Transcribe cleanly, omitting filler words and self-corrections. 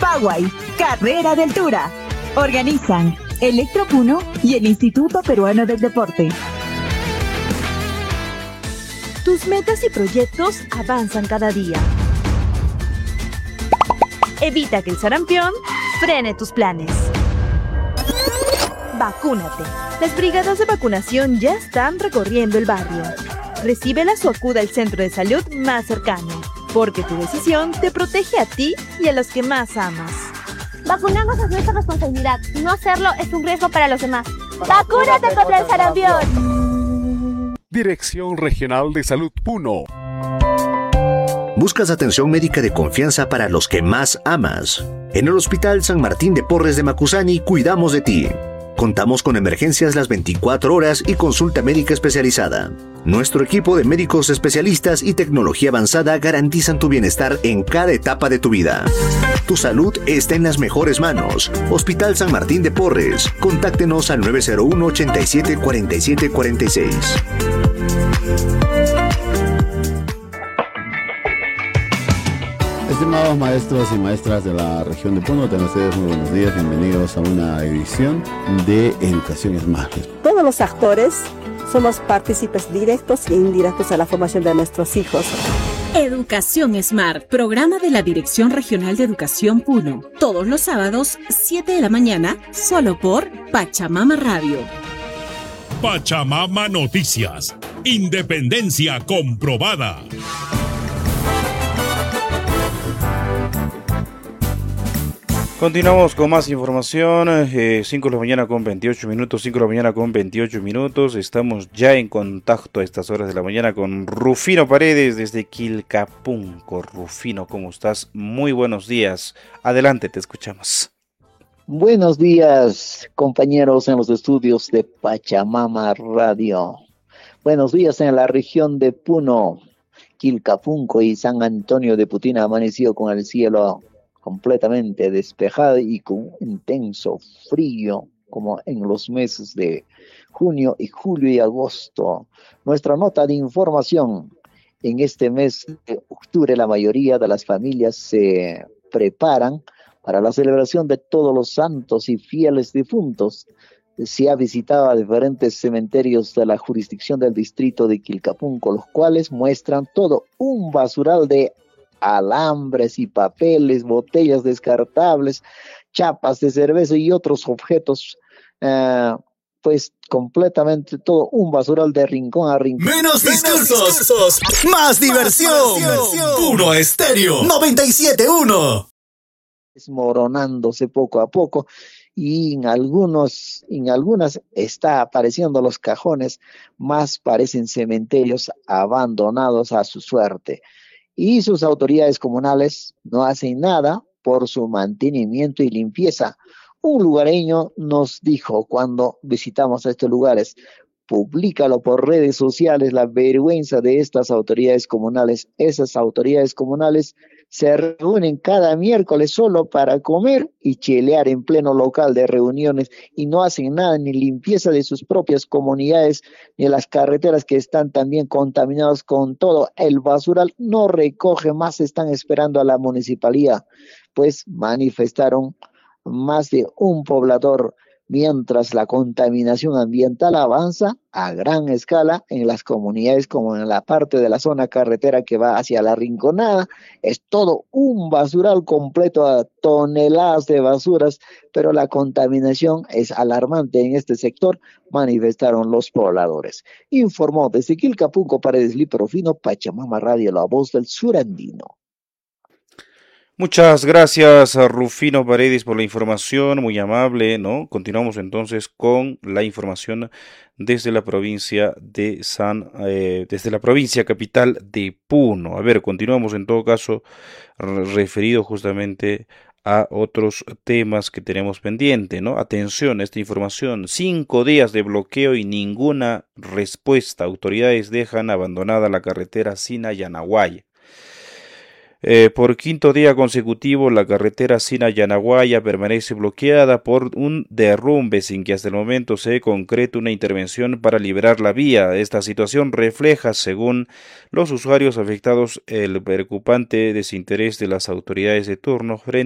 Paraguay, Carrera del Tura. Organizan Electropuno y el Instituto Peruano del Deporte. Tus metas y proyectos avanzan cada día. Evita que el sarampión frene tus planes. Vacúnate. Las brigadas de vacunación ya están recorriendo el barrio. Recíbelas o acuda al centro de salud más cercano, porque tu decisión te protege a ti y a los que más amas. Vacunarnos es nuestra responsabilidad. No hacerlo es un riesgo para los demás. ¡Vacúnate contra el sarampión! Dirección Regional de Salud Puno. ¿Buscas atención médica de confianza para los que más amas? En el Hospital San Martín de Porres de Macusani cuidamos de ti. Contamos con emergencias las 24 horas y consulta médica especializada. Nuestro equipo de médicos especialistas y tecnología avanzada garantizan tu bienestar en cada etapa de tu vida. Tu salud está en las mejores manos. Hospital San Martín de Porres. Contáctenos al 901 87 47 46. Estimados maestros y maestras de la región de Puno, tengan ustedes muy buenos días, bienvenidos a una edición de Educación Smart. Todos los actores somos partícipes directos e indirectos a la formación de nuestros hijos. Educación Smart, programa de la Dirección Regional de Educación Puno. Todos los sábados, 7 de la mañana, solo por Pachamama Radio. Pachamama Noticias. Independencia comprobada. Continuamos con más información, 5 de la mañana con 28 minutos, 5 de la mañana con 28 minutos, estamos ya en contacto a estas horas de la mañana con Rufino Paredes desde Quilcapunco. Rufino, ¿cómo estás? Muy buenos días, adelante, te escuchamos. Buenos días, compañeros en los estudios de Pachamama Radio. Buenos días en la región de Puno, Quilcapunco y San Antonio de Putina amaneció con el cielo completamente despejado y con un intenso frío como en los meses de junio y julio y agosto. Nuestra nota de información: en este mes de octubre la mayoría de las familias se preparan para la celebración de todos los santos y fieles difuntos. Se ha visitado a diferentes cementerios de la jurisdicción del distrito de Quilcapunco, los cuales muestran todo un basural de alambres y papeles, botellas descartables, chapas de cerveza y otros objetos, pues completamente todo un basural de rincón a rincón. Menos discursos, más diversión. Puno Estéreo 97.1. Desmoronándose poco a poco y en algunas está apareciendo los cajones, más parecen cementerios abandonados a su suerte. Y sus autoridades comunales no hacen nada por su mantenimiento y limpieza. Un lugareño nos dijo cuando visitamos estos lugares: públicalo por redes sociales, la vergüenza de estas autoridades comunales. Esas autoridades comunales se reúnen cada miércoles solo para comer y chelear en pleno local de reuniones y no hacen nada, ni limpieza de sus propias comunidades, ni de las carreteras que están también contaminadas con todo. El basural no recoge más, están esperando a la municipalidad. Pues manifestaron más de un poblador. Mientras la contaminación ambiental avanza a gran escala en las comunidades, como en la parte de la zona carretera que va hacia la Rinconada, es todo un basural completo, a toneladas de basuras, pero la contaminación es alarmante en este sector, manifestaron los pobladores. Informó desde Quilcapunco Paredes Liprofino, Pachamama Radio, la voz del surandino. Muchas gracias a Rufino Paredes por la información, muy amable, ¿no? Continuamos entonces con la información desde la provincia de desde la provincia capital de Puno. A ver, continuamos en todo caso referido justamente a otros temas que tenemos pendiente, ¿no? Atención a esta información: 5 días de bloqueo y ninguna respuesta. Autoridades dejan abandonada la carretera Sina-Yanaguaya. Por quinto día consecutivo, la carretera Sina-Yanaguaya permanece bloqueada por un derrumbe sin que hasta el momento se concrete una intervención para liberar la vía. Esta situación refleja, según los usuarios afectados, el preocupante desinterés de las autoridades de turno frente